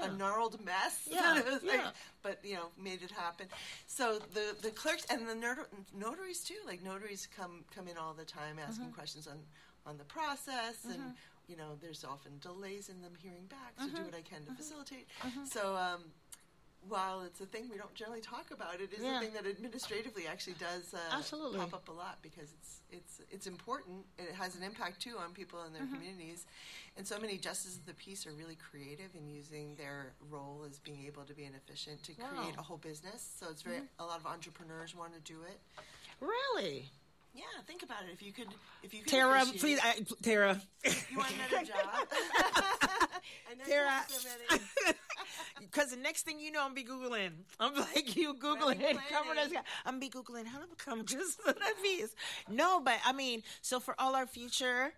a gnarled mess. Yeah, It was yeah. but made it happen. So the clerks and the notaries too. Like notaries come in all the time asking questions on the process, and there's often delays in them hearing back. So do what I can to facilitate. So. While it's a thing we don't generally talk about, it is a thing that administratively actually does Absolutely. pop up a lot because it's important. It has an impact too on people in their communities, and so many justices of the peace are really creative in using their role as being able to be an efficient to create a whole business. So it's very a lot of entrepreneurs want to do it. Really? Yeah, think about it. If you could, Tara, please, Tara. You want another job? I know Tara. you have so many. Because the next thing you know, I'm be Googling. I'm like, you Googling. I'm be Googling how to become just of the peace. No, but I mean, so for all our future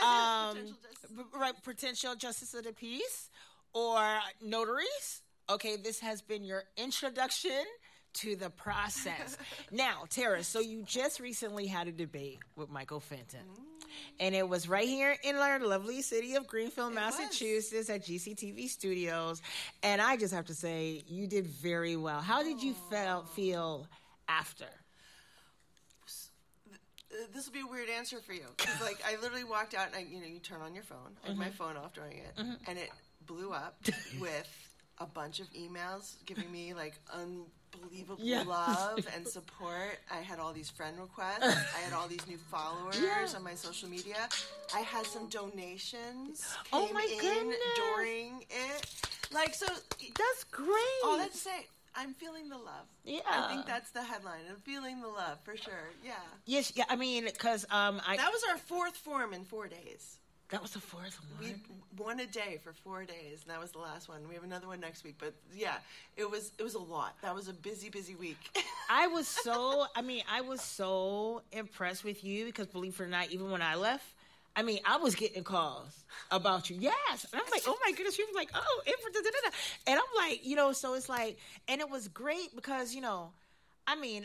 potential justice of the peace or notaries, okay, this has been your introduction to the process. Now, Tara, so you just recently had a debate with Michael Fenton. And it was right here in our lovely city of Greenfield, Massachusetts at GCTV Studios. And I just have to say, you did very well. How did you feel after? This will be a weird answer for you. 'Cause, like, I literally walked out and you turn on your phone. I had my phone off during it. And it blew up with a bunch of emails giving me like unbelievable love and support. I had all these friend requests. I had all these new followers on my social media. I had some donations came in during it. Like, so that's great. All that to say, I'm feeling the love. Yeah, I think that's the headline. I'm feeling the love for sure. Yeah. Yes. Yeah. I mean, because that was our fourth forum in 4 days. That was the fourth one. We one a day for 4 days, and that was the last one. We have another one next week, but yeah, it was a lot. That was a busy week. I was so impressed with you because, believe it or not, even when I left, I mean, I was getting calls about you. Yes. And I'm like, oh my goodness. She was like, oh, and I'm like, so it's like, and it was great because, I mean,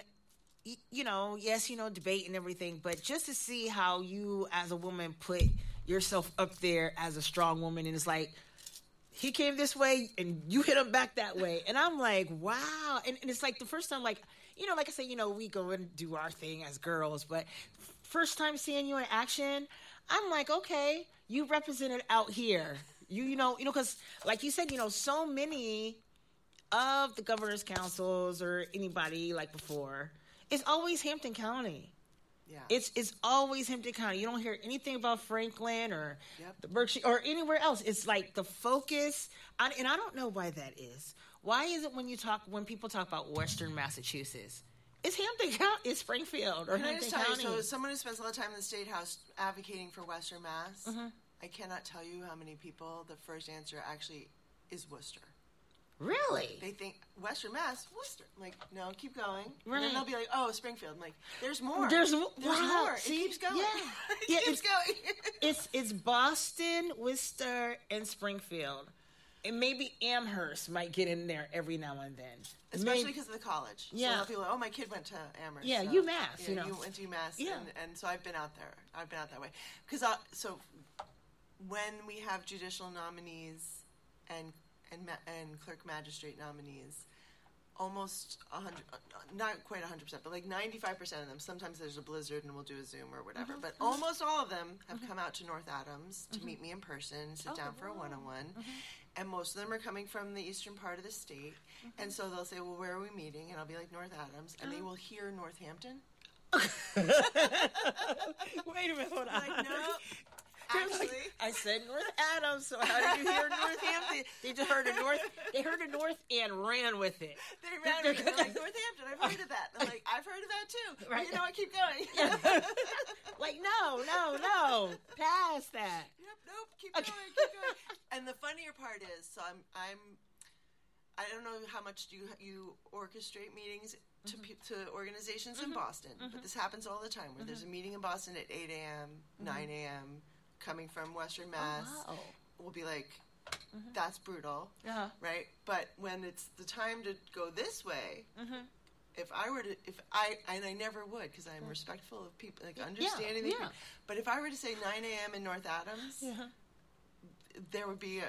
yes, debate and everything, but just to see how you as a woman put yourself up there as a strong woman, and it's like, he came this way and you hit him back that way. And I'm like, wow. And it's like the first time, like, like I say, we go and do our thing as girls, but first time seeing you in action, I'm like, okay, you represented out here. Because like you said, so many of the governor's councils or anybody like before, it's always Hampton County. Yeah. It's always Hampton County. You don't hear anything about Franklin or the Berkshire or anywhere else. It's like the focus, and I don't know why that is. Why is it when people talk about Western Massachusetts, it's Hampton County, it's Springfield or Hampton County? So as someone who spends a lot of time in the State House advocating for Western Mass, I cannot tell you how many people the first answer actually is Worcester. Really? They think Western Mass, Worcester. I'm like, no, keep going. Right. And then they'll be like, oh, Springfield. I'm like, there's more. There's more. See? It keeps going. Yeah. It keeps going. It's Boston, Worcester, and Springfield. And maybe Amherst might get in there every now and then. Especially because of the college. Yeah. So a lot of people are like, oh, my kid went to Amherst. Yeah, so, UMass. You went to UMass. Yeah. And so I've been out there. I've been out that way. Because so when we have judicial nominees and clerk magistrate nominees, almost 100, not quite 100%, but like 95% of them, sometimes there's a blizzard and we'll do a Zoom or whatever, but almost all of them have come out to North Adams to meet me in person, sit down for a one-on-one, and most of them are coming from the eastern part of the state, and so they'll say, well, where are we meeting? And I'll be like, North Adams, and they will hear Northampton. Wait a minute, hold on. Like, no. Actually, I said North Adams, so how did you hear Northampton? They just heard a North and ran with it. They ran with it. They're like, Northampton, I've heard of that. I'm like, I've heard of that too. Right. But I keep going. Like, no. Past that. Yep, nope, keep going. And the funnier part is, so I don't know how much you orchestrate meetings to organizations in Boston, but this happens all the time where there's a meeting in Boston at 8 a.m., 9 a.m., coming from Western Mass. Oh, wow. We'll be like, that's brutal, right? But when it's the time to go this way, if I never would, because I'm respectful of people, like understanding people, but if I were to say 9 a.m. in North Adams, there would be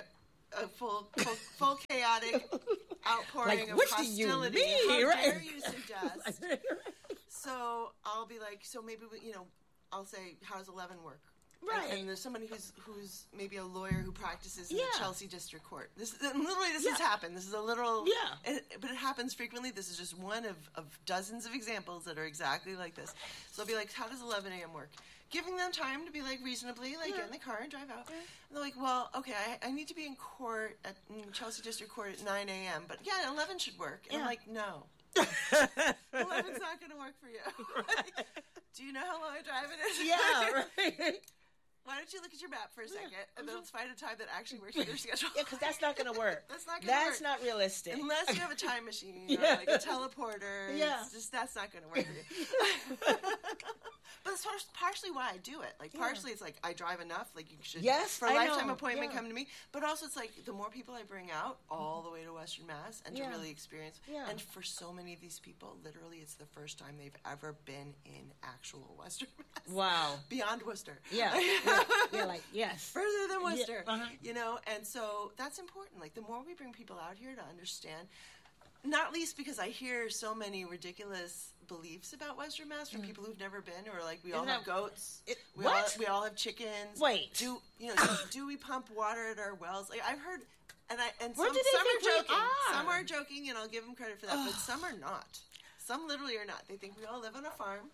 a full chaotic outpouring Like, of what do you hostility. mean, How right? dare you suggest? So I'll be like, so maybe I'll say, how does 11 work? Right. And there's somebody who's maybe a lawyer who practices in the Yeah. Chelsea District Court. This has happened. This is a literal, but it happens frequently. This is just one of dozens of examples that are exactly like this. So I'll be like, how does 11 a.m. work? Giving them time to be like reasonably, get in the car and drive out. And they're like, well, okay, I need to be in court in Chelsea District Court at 9 a.m. But 11 should work. And I'm like, no. 11's not going to work for you. Like, do you know how long a drive it is? Yeah, right. Why don't you look at your map for a second and then let's find a time that actually works with your schedule? Yeah, because that's not going to work. That's not going to work. That's not realistic. Unless you have a time machine or like a teleporter. Yeah. It's just, that's not going to work for you. But it's partially why I do it. Like, partially it's like I drive enough. Like, you should, for a lifetime appointment, come to me. But also it's like the more people I bring out all the way to Western Mass and to really experience. And for so many of these people, literally it's the first time they've ever been in actual Western Mass. Wow. Beyond Worcester. Yeah. Like, yes. Further than Worcester. Yeah. And so that's important. Like, the more we bring people out here to understand, not least because I hear so many ridiculous beliefs about Western Mass from people who've never been, or like, we all have goats. We all have chickens. Wait. Do we pump water at our wells? Like, I've heard, and Where some do they think are joking. we are? Some are joking, and I'll give them credit for that, but some are not. Some literally are not. They think we all live on a farm.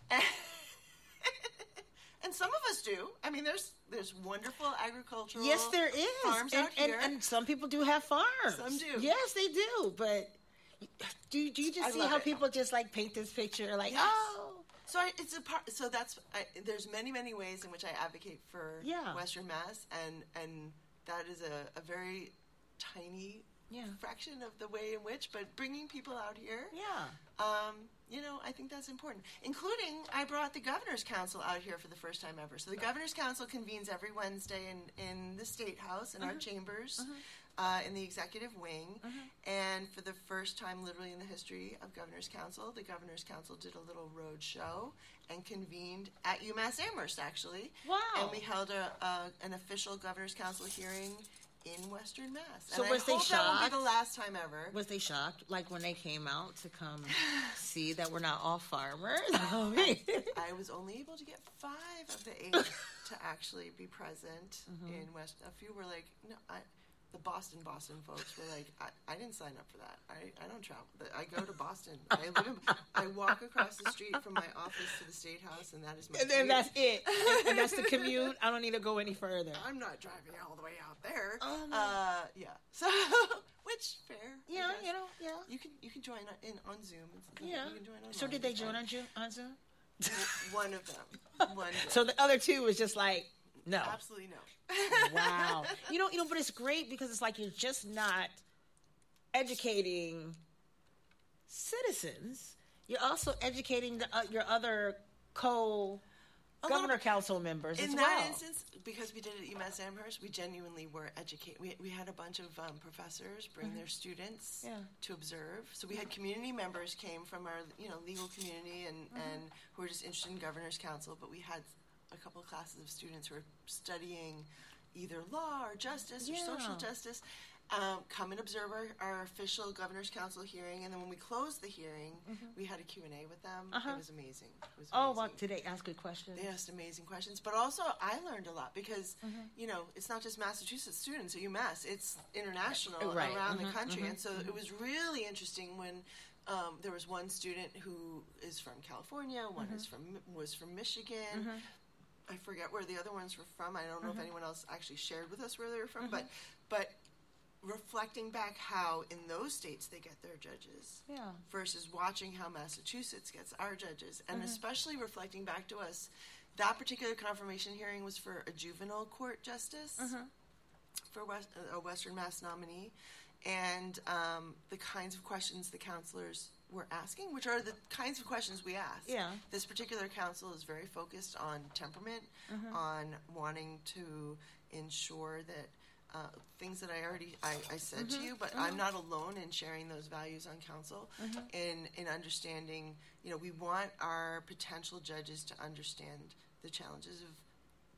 And some of us do. I mean, there's wonderful agricultural there is. farms out here. And some people do have farms. Some do. Yes, they do. But do you just see how people just like paint this picture like, So it's a part. So there's many ways in which I advocate for Western Mass, and that is a very tiny fraction of the way in which. But bringing people out here, I think that's important. Including, I brought the Governor's Council out here for the first time ever. So the Governor's Council convenes every Wednesday in the State House, in our chambers, in the executive wing. And for the first time, literally in the history of Governor's Council, the Governor's Council did a little road show and convened at UMass Amherst, actually. Wow. And we held an official Governor's Council hearing in Western Mass. So and was they shocked? That won't be the last time ever. Was they shocked, like when they came out to come see that we're not all farmers? I was only able to get 5 of the 8 to actually be present in West. A few were like, no, the Boston folks were like, I didn't sign up for that. I don't travel. I go to Boston. I walk across the street from my office to the State House, and that is my. And then that's it. And that's the commute. I don't need to go any further. I'm not driving all the way out there. Yeah. So, which fair? Yeah, You can join on Zoom. Yeah. You can join online. So did they join on Zoom? One of them. One. So the other 2 was just like, no. Absolutely no. Wow. But it's great because it's like you're just not educating citizens. You're also educating your other governor council members as well. In that instance, because we did it at UMass Amherst, we genuinely were educated. We had a bunch of professors bring their students to observe. So we had community members came from our legal community and who were just interested in Governor's Council, but we had a couple of classes of students who are studying either law or justice or social justice come and observe our official Governor's Council hearing, and then when we closed the hearing, we had a Q&A with them. It was amazing. Oh, wow. Did they ask good questions? They asked amazing questions, but also I learned a lot because, it's not just Massachusetts students at UMass, it's international around the country, and so it was really interesting when there was one student who is from California, one was from Michigan. I forget where the other ones were from. I don't know if anyone else actually shared with us where they were from, but reflecting back how in those states they get their judges versus watching how Massachusetts gets our judges, and especially reflecting back to us, that particular confirmation hearing was for a juvenile court justice for a Western Mass nominee, and the kinds of questions the counselors were asking, which are the kinds of questions we ask. Yeah. This particular council is very focused on temperament, on wanting to ensure that things that I said to you, but I'm not alone in sharing those values on council, in understanding, we want our potential judges to understand the challenges of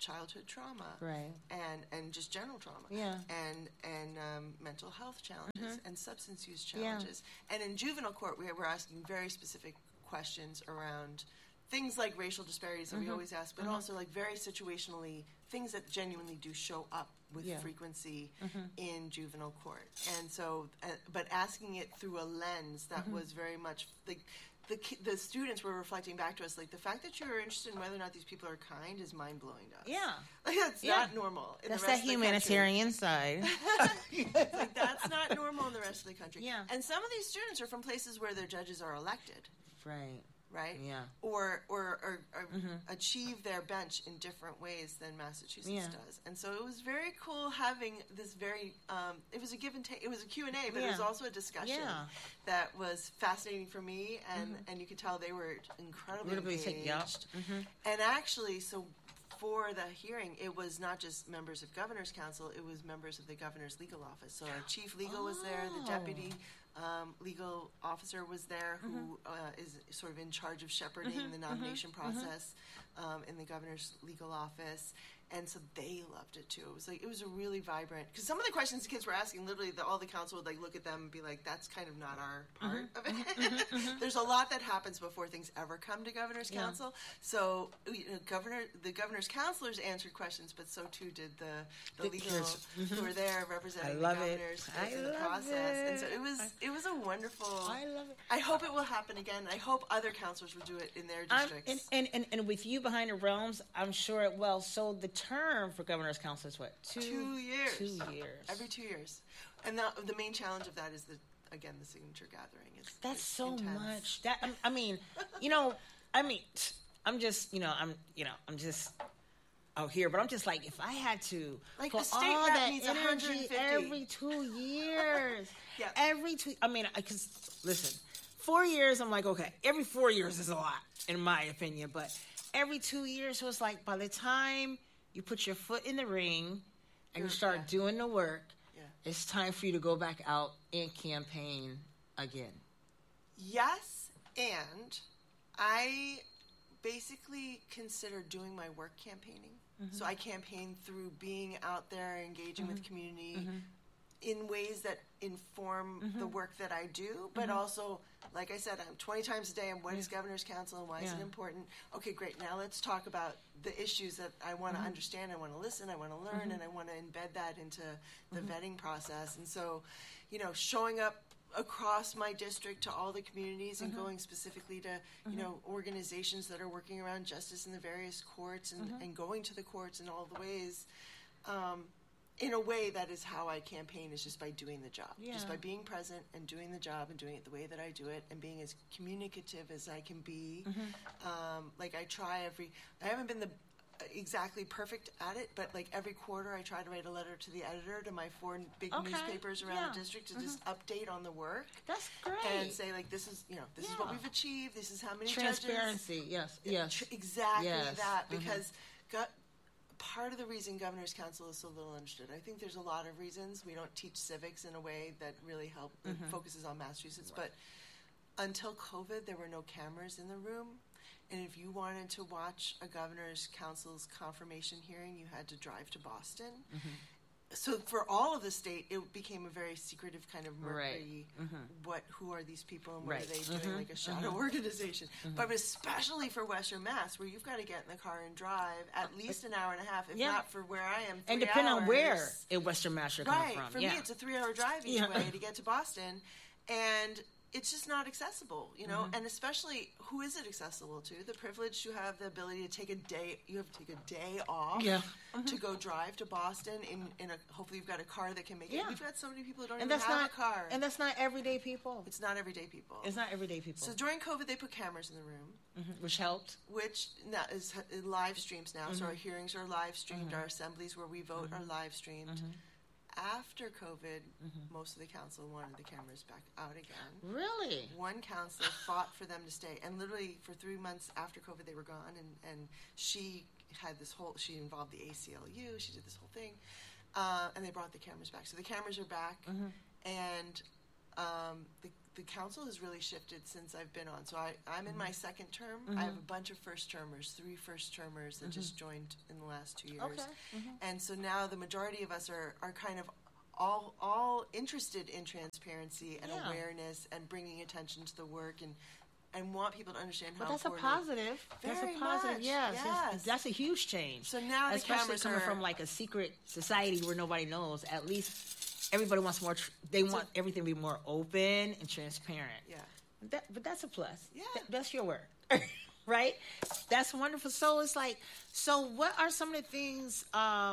childhood trauma, Right. and just general trauma, Yeah. and mental health challenges and substance use Yeah. challenges. And in juvenile court, we're asking very specific questions around things like racial disparities that we always ask, but also like very situationally things that genuinely do show up with Yeah. frequency in juvenile court. And so, but asking it through a lens that was very much like the students were reflecting back to us, like the fact that you're interested in whether or not these people are kind is mind blowing to us. Yeah. Like that's Yeah. not normal. In That's the that rest of the humanitarian side. country. Like that's not normal in the rest of the country. Yeah. And some of these students are from places where their judges are elected. Right. Right? Yeah. Or achieve their bench in different ways than Massachusetts Yeah. does. And so it was very cool having this very, it was a give and take, it was a Q&A, but it was Yeah. also a discussion Yeah. that was fascinating for me, and you could tell they were incredibly engaged. Yep. And actually, so for the hearing, it was not just members of Governor's Council, it was members of the Governor's Legal Office. So our chief legal was there, the deputy legal officer was there, who is sort of in charge of shepherding the nomination process in the Governor's Legal Office. And so they loved it too. It was a really vibrant, because some of the questions the kids were asking, literally all the council would like look at them and be like, that's kind of not our part of it. There's a lot that happens before things ever come to Governor's Council. So the Governor's counselors answered questions, but so too did the legal kids. who were there representing I the love it. governors I in the love process. And so it. it was a wonderful. I love it. I hope it will happen again. I hope other counselors will do it in their districts. And with you behind the realms, I'm sure it will. So the term for Governor's Council is what? 2 years. 2 years. Every 2 years. And the main challenge of that is the signature gathering. That's so intense. much. That I'm just out here, but I'm just like, if I had to Like, put the state all rep that needs energy 150. every 2 years, Yeah. every 2. Because listen, 4 years, I'm like, okay, every 4 years is a lot in my opinion, but every 2 years, so it's like by the time you put your foot in the ring and you start doing the work, it's time for you to go back out and campaign again. Yes, and I basically consider doing my work campaigning. So I campaign through being out there, engaging with community in ways that inform the work that I do, but also, like I said, I'm 20 times a day, and what is Governor's Council, and why is it important? Okay, great, now let's talk about the issues that I want to understand, I want to listen, I want to learn, and I want to embed that into the vetting process. And so, showing up across my district to all the communities and going specifically to organizations that are working around justice in the various courts and going to the courts in all the ways, in a way that is how I campaign, is just by doing the job, just by being present and doing the job and doing it the way that I do it and being as communicative as I can be. Like I haven't been exactly perfect at it, but like every quarter I try to write a letter to the editor to my 4 big newspapers around the district to just update on the work. That's great. And say, like, this is what we've achieved, this is how many transparency. judges. Yes. Exactly Yes. that, because part of the reason Governor's Council is so little understood, I think there's a lot of reasons. We don't teach civics in a way that really focuses on Massachusetts, but until COVID, there were no cameras in the room. And if you wanted to watch a Governor's Council's confirmation hearing, you had to drive to Boston. So for all of the state, it became a very secretive kind of murky, who are these people and what are they doing, like a shadow organization. But especially for Western Mass, where you've got to get in the car and drive at least an hour and a half, if not for where I am, 3 and depending hours. on where in Western Mass you're coming from. For me, it's a 3-hour drive each way to get to Boston. And it's just not accessible, and especially, who is it accessible to? The privileged who have the ability to take a day, you have to take a day off to go drive to Boston in a, hopefully you've got a car that can make it. We've got so many people who don't even have a car. And that's not everyday people. It's not everyday people. It's not everyday people. So during COVID, they put cameras in the room. Which helped. Which now is live streams now. So our hearings are live streamed. Our assemblies where we vote are live streamed. After COVID, most of the council wanted the cameras back out again. Really? One councilor fought for them to stay. And literally for 3 months after COVID, they were gone. And she had she involved the ACLU. She did this whole thing. And they brought the cameras back. So the cameras are back. And the council has really shifted since I've been on. So I'm in my second term. I have a bunch of first-termers, 3 first-termers that just joined in the last 2 years. Okay. And so now the majority of us are kind of all interested in transparency and awareness and bringing attention to the work and want people to understand how that's important. a positive. That's Very a positive. much, Yes. yes. That's a huge change. So now the especially cameras coming are from like a secret society where nobody knows. At least everybody wants more. They want everything to be more open and transparent. Yeah. But that's a plus. Yeah. That's your work. Right? That's wonderful. So it's like, so what are some of the things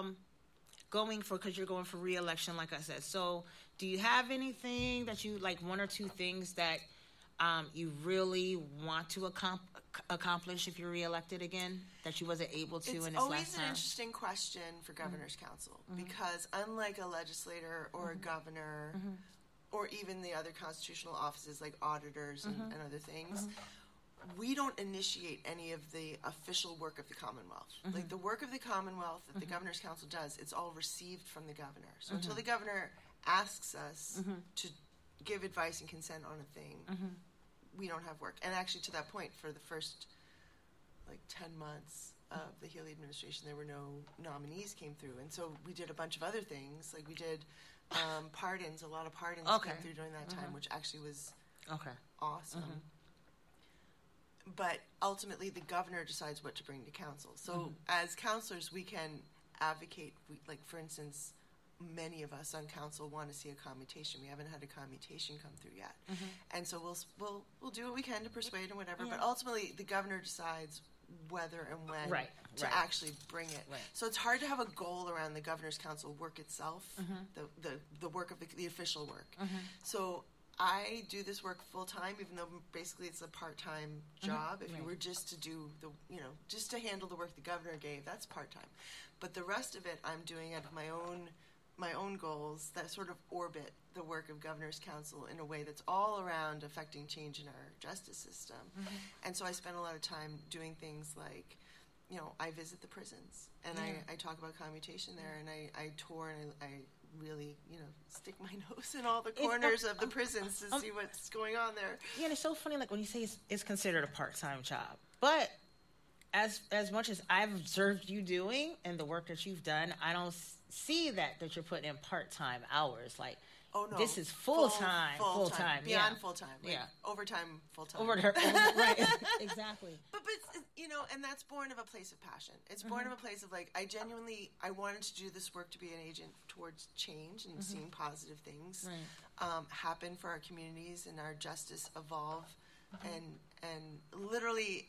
because you're going for re-election, like I said. So do you have anything that you, like 1 or 2 things that you really want to accomplish if you're reelected again that you wasn't able to in this last time? It's always an interesting question for Governor's Council because unlike a legislator or a governor or even the other constitutional offices like auditors and other things, we don't initiate any of the official work of the Commonwealth. Like the work of the Commonwealth that the Governor's Council does, it's all received from the governor. So until the governor asks us to give advice and consent on a thing, we don't have work. And actually, to that point, for the first 10 months of the Healy administration, there were no nominees came through. And so we did a bunch of other things. Like we did pardons. A lot of pardons came through during that time, which actually was awesome. But ultimately, the governor decides what to bring to council. So as counselors, we can advocate. Like, for instance, many of us on council want to see a commutation. We haven't had a commutation come through yet, and so we'll do what we can to persuade and whatever. But ultimately, the governor decides whether and when to actually bring it. Right. So it's hard to have a goal around the governor's council work itself, the work of the official work. So I do this work full time, even though basically it's a part-time job. If you were just to do just to handle the work the governor gave, that's part-time. But the rest of it, I'm doing out of my own goals that sort of orbit the work of Governor's Council in a way that's all around affecting change in our justice system. And so I spend a lot of time doing things like, I visit the prisons and I talk about commutation there, and I tour and I really, stick my nose in all the corners of the prisons to see what's going on there. Yeah, and it's so funny, like when you say it's considered a part-time job, but as much as I've observed you doing and the work that you've done, I don't see that you're putting in part-time hours. Like, oh no, this is full-time, beyond full-time, overtime, full-time. Right, exactly. But and that's born of a place of passion. It's born of a place of I wanted to do this work to be an agent towards change and seeing positive things happen for our communities and our justice evolve and literally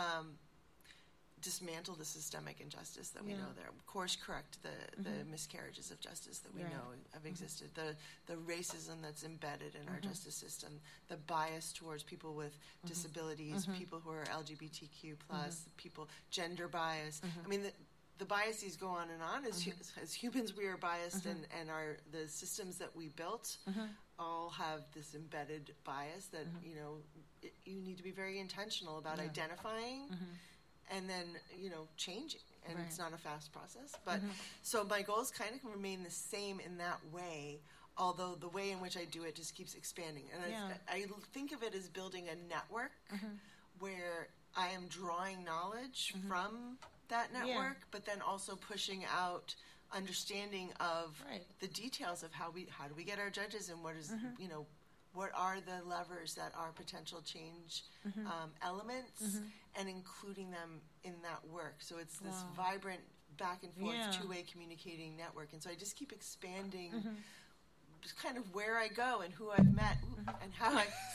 dismantle the systemic injustice that we know there. Course correct the miscarriages of justice that we know have existed. The racism that's embedded in our justice system. The bias towards people with disabilities, people who are LGBTQ plus, people, gender bias. I mean, the biases go on and on. As humans, we are biased, and the systems that we built all have this embedded bias that you need to be very intentional about identifying. And then, changing. And it's not a fast process. But so my goals kind of remain the same in that way, although the way in which I do it just keeps expanding. And I think of it as building a network where I am drawing knowledge from that network, but then also pushing out understanding of the details of how do we get our judges, and what is, what are the levers that are potential change elements, and including them in that work. So it's this vibrant back and forth two-way communicating network. And so I just keep expanding just kind of where I go and who I've met and how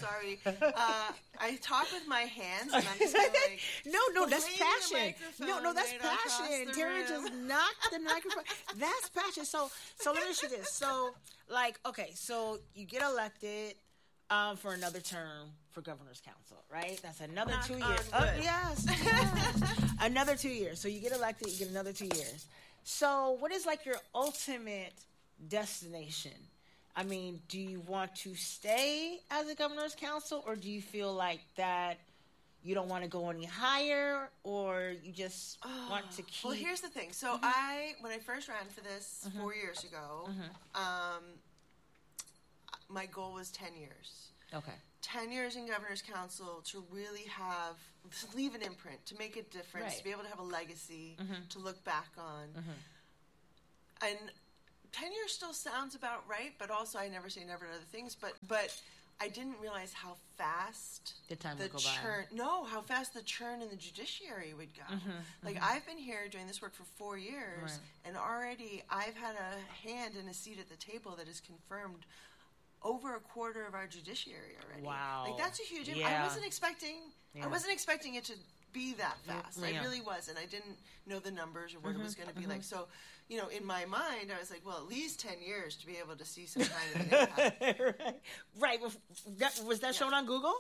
I talk with my hands, and I'm just kind of like, no, that's passion. No, that's passion. Tara just knocked the microphone. That's passion. So let me ask you this. So, so you get elected for another term for Governor's Council, right? That's another 2 years. Yes. Another 2 years. So you get elected, you get another 2 years. So what is your ultimate destination? I mean, do you want to stay as a Governor's Council, or do you feel like that you don't want to go any higher, or you just want to keep... Well, here's the thing. So when I first ran for this 4 years ago, my goal was 10 years. Okay. 10 years in governor's council to really to leave an imprint, to make a difference, Right. to be able to have a legacy to look back on. And 10 years still sounds about right, but also I never say never to other things, but I didn't realize how fast The time would go by. churn. No, how fast the churn in the judiciary would go. I've been here doing this work for 4 years, Right. and already I've had a hand and a seat at the table that has confirmed over a quarter of our judiciary already. Wow. Like, that's a huge. Yeah. I wasn't expecting it to be that fast. Yeah. I really wasn't. I didn't know the numbers or what it was going to be like. So, in my mind, I was like, well, at least 10 years to be able to see some kind of an impact. Right. Was that shown on Google?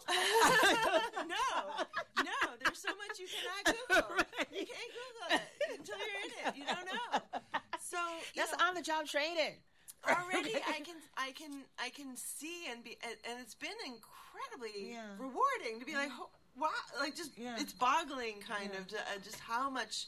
No. There's so much you cannot Google. Right. You can't Google it until you're in it. You don't know. So That's on the job training. already I can see and it's been incredibly rewarding to be like, wow, like just it's boggling kind of to, just how much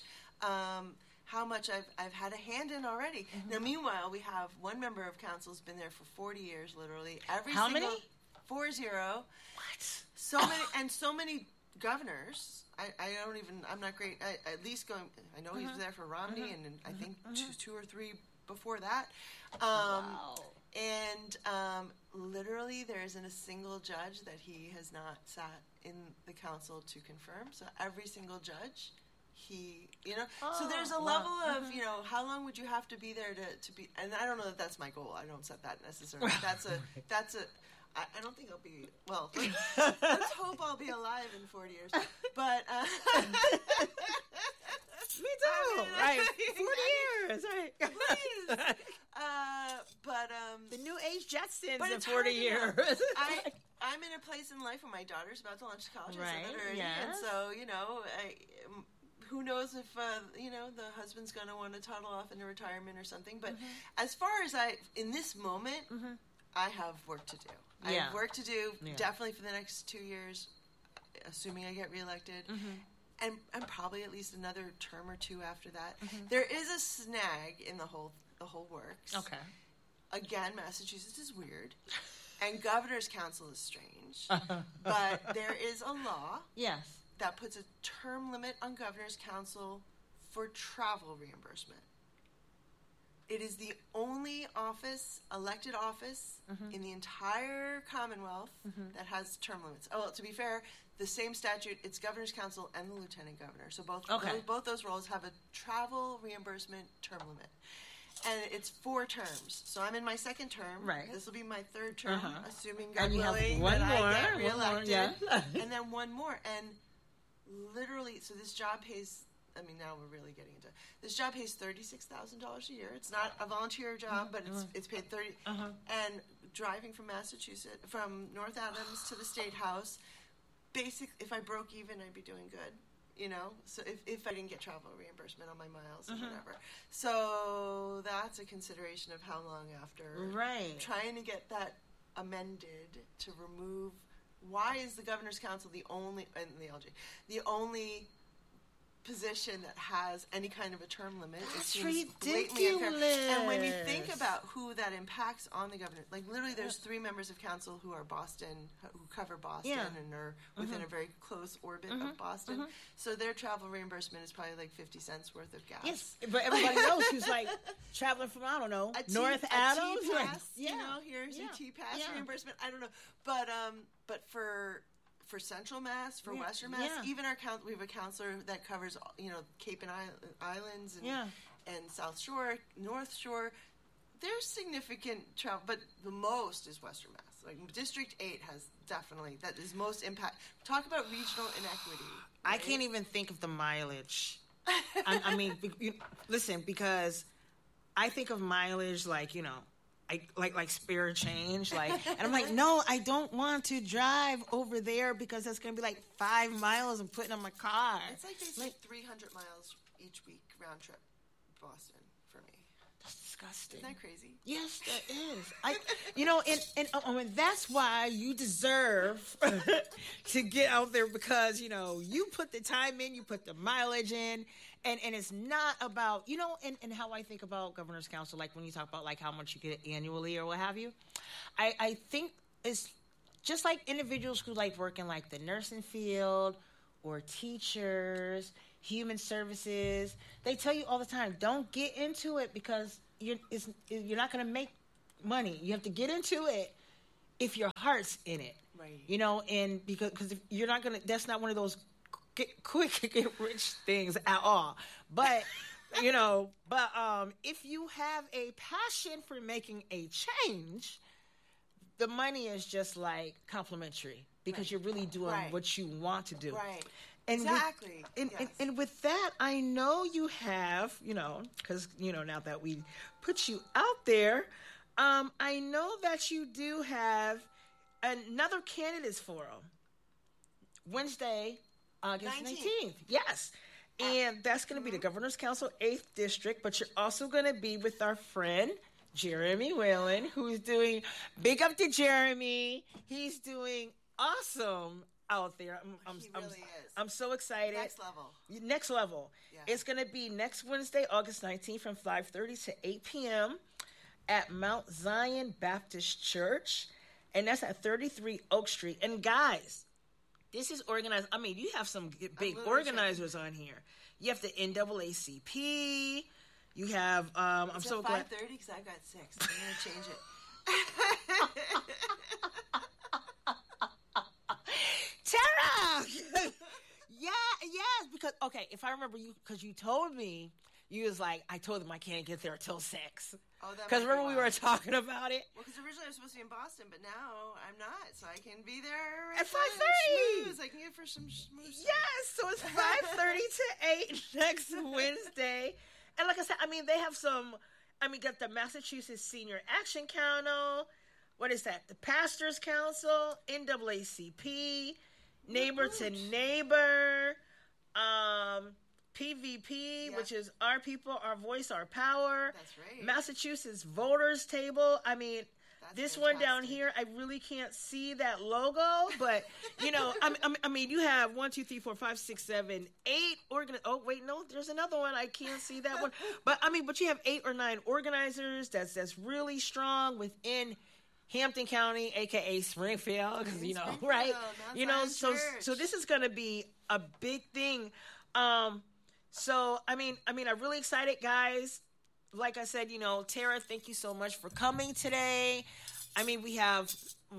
I've had a hand in already. Now, meanwhile, we have one member of council's been there for 40 years, literally. How many? 40. What? So many governors. I'm not great. At least going. I know he was there for Romney, and I think two or three before that. Wow. And literally, there isn't a single judge that he has not sat in the council to confirm. So every single judge, so there's a level of, how long would you have to be there to be, and I don't know that that's my goal. I don't set that necessarily. I don't think I'll be, well, let's hope I'll be alive in 40 years. But, me too. Right. 40 years. Right. Please. The new age Jetsons but in it's 40 hard years. I'm in a place in life where my daughter's about to launch to college. Right, And yes. so, who knows if, the husband's going to want to toddle off into retirement or something. But as far as in this moment, I have work to do. I have work to do definitely for the next 2 years, assuming I get reelected. And probably at least another term or two after that. There is a snag in the whole works. Okay. Again, Massachusetts is weird, and governor's council is strange. But there is a law that puts a term limit on governor's council for travel reimbursement. It is the only elected office in the entire Commonwealth that has term limits. Oh, well, to be fair, the same statute, it's governor's council and the lieutenant governor. So both those roles have a travel reimbursement term limit. And it's 4 terms. So I'm in my second term. Right. This will be my third term, assuming God And you have willing one that more, I get reelected. yeah. And then one more. And literally, so this job pays, now we're really getting into it. This job pays $36,000 a year. It's not a volunteer job, but it's paid $30,000. And driving from Massachusetts, from North Adams to the State House, if I broke even, I'd be doing good. So if I didn't get travel reimbursement on my miles and whatever. So that's a consideration of how long after. Right. Trying to get that amended to remove. Why is the governor's council the only position that has any kind of a term limit? That's it seems blatantly unfair. ridiculous. And when you think about who that impacts on the governor, like literally there's 3 members of council who are who cover Boston and are within a very close orbit of Boston. So their travel reimbursement is probably like 50 cents worth of gas. Yes, but everybody else who's like traveling from, I don't know, North Adams. T-pass, Yeah. Here's a T-pass Yeah. reimbursement. I don't know. But for Central Mass, for Western Mass, even we have a counselor that covers, Cape and Islands and South Shore, North Shore. There's significant travel, but the most is Western Mass. Like District 8 has definitely, that is most impact. Talk about regional inequity. I can't even think of the mileage. Listen, because I think of mileage like, like spare change, and I'm like, no, I don't want to drive over there because that's gonna be like 5 miles I'm putting on my car. It's like basically 300 miles each week round trip, Boston for me. That's disgusting. Isn't that crazy? Yes, that is. And that's why you deserve to get out there, because, you put the time in, you put the mileage in, and it's not about, and how I think about Governor's Council, like when you talk about like how much you get annually or what have you, I think it's just like individuals who like work in like the nursing field or teachers, human services. They tell you all the time, don't get into it because you're not going to make money. You have to get into it if your heart's in it. Right. And because if you're not going to, that's not one of those get rich things at all. But, if you have a passion for making a change, the money is just like complimentary because you're really doing what you want to do. Right. And exactly. And with that, I know you have, because, now that we put you out there, I know that you do have another candidates forum Wednesday, August 19th. Yes. And that's going to be the Governor's Council 8th District, but you're also going to be with our friend, Jeremy Whalen, who's doing, big up to Jeremy. He's doing awesome out there. He really is. I'm so excited. Next level. Yeah. It's going to be next Wednesday, August 19th from 5:30 to 8 p.m. at Mount Zion Baptist Church. And that's at 33 Oak Street. And guys, this is organized. I mean, you have some big organizers on here. You have the NAACP. You have, I'm so glad. 5:30 because I've got 6. I'm going to change it. Tara! Yes, because, okay, if I remember you, because you told me, you was like, I told them I can't get there till 6. Oh, that because remember we were talking about it? Well, because originally I was supposed to be in Boston, but now I'm not, so I can be there at 5:30. I can get for some schmooze. Yes, so it's 5:30 to 8 next Wednesday. And like I said, I mean, they have some, got the Massachusetts Senior Action Council. What is that? The Pastors Council, NAACP, Neighbor to Neighbor, PVP, which is Our People, Our Voice, Our Power. That's right. Massachusetts Voters Table. I mean, that's this fantastic. one down here, I really can't see that logo, but you have 1, 2, 3, 4, 5, 6, 7, 8 Oh wait, no, there's another one. I can't see that one. But you have 8 or 9 organizers. That's really strong within Hampton County, aka Springfield, because right? So this is going to be a big thing. So I'm really excited, guys. Like I said, Tara, thank you so much for coming today. I mean, we have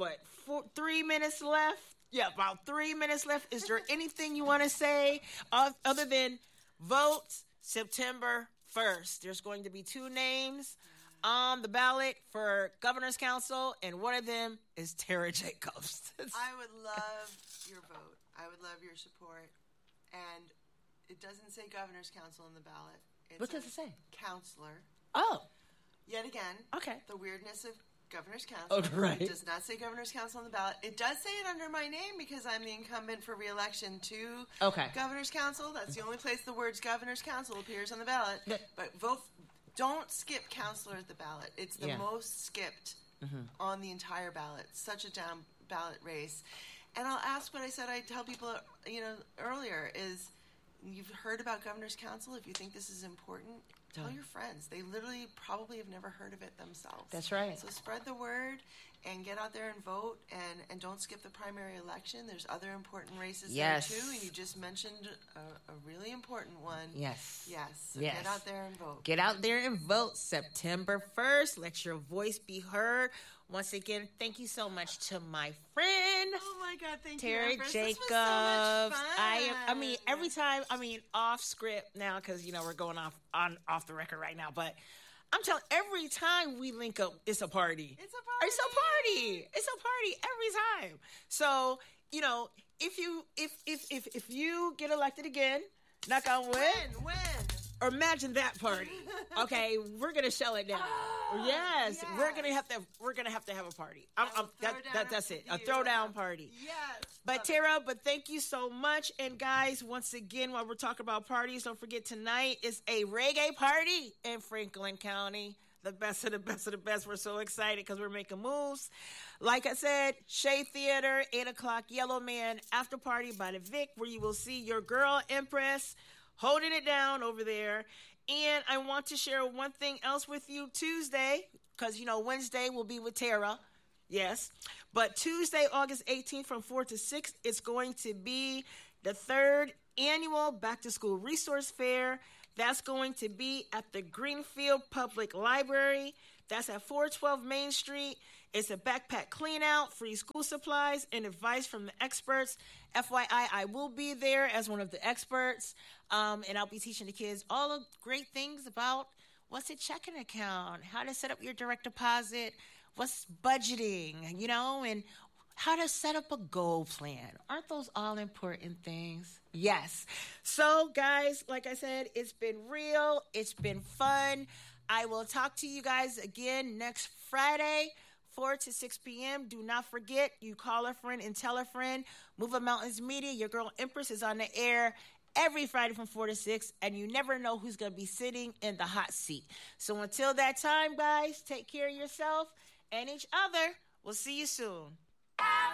3 minutes left. Yeah, about 3 minutes left. Is there anything you want to say other than vote September 1st? There's going to be 2 names on the ballot for Governor's Council, and one of them is Tara Jacobs. I would love your vote. I would love your support. And it doesn't say Governor's Council on the ballot. What does it say? Counselor. Oh. Yet again. Okay. The weirdness of Governor's Council. Oh, right. It does not say Governor's Council on the ballot. It does say it under my name because I'm the incumbent for re-election to Governor's Council. That's the only place the words Governor's Council appears on the ballot. But vote. Don't skip counselor at the ballot. It's the most skipped on the entire ballot. Such a down ballot race. And I'll ask what I tell people, earlier is, you've heard about Governor's Council. If you think this is important, tell your friends. They literally probably have never heard of it themselves. That's right. So spread the word and get out there and vote, and don't skip the primary election. There's other important races there too, and you just mentioned a really important one. Yes. So get out there and vote. Get out there and vote September 1st. Let your voice be heard. Once again, thank you so much to my friend. Oh my God, thank Tara you, Empress. Jacobs. This was so much fun. Every time, off script now, because we're going off the record right now, but I'm telling, every time we link up, it's a party. It's a party. It's a party every time. So, if you get elected again, knock on wood. When? Imagine that party. Okay, we're gonna shell it down. Yes, we're gonna have to have a party. That's it. A throwdown party. Yes. But Tara, thank you so much. And guys, once again, while we're talking about parties, don't forget tonight is a reggae party in Franklin County. The best of the best of the best. We're so excited because we're making moves. Like I said, Shea Theater, 8 o'clock, Yellow Man After Party by the Vic, where you will see your girl Empress holding it down over there. And I want to share one thing else with you Tuesday, because, Wednesday will be with Tara. Yes. But Tuesday, August 18th from 4 to 6, it's going to be the third annual Back to School Resource Fair. That's going to be at the Greenfield Public Library. That's at 412 Main Street. It's a backpack clean out, free school supplies, and advice from the experts. FYI, I will be there as one of the experts, and I'll be teaching the kids all the great things about what's a checking account, how to set up your direct deposit, what's budgeting, and how to set up a goal plan. Aren't those all important things? Yes. So, guys, like I said, it's been real. It's been fun. I will talk to you guys again next Friday, 4 to 6 p.m. Do not forget, you call a friend and tell a friend. Move Up Mountains Media, your girl Empress is on the air every Friday from 4 to 6, and you never know who's going to be sitting in the hot seat. So until that time, guys, take care of yourself and each other. We'll see you soon.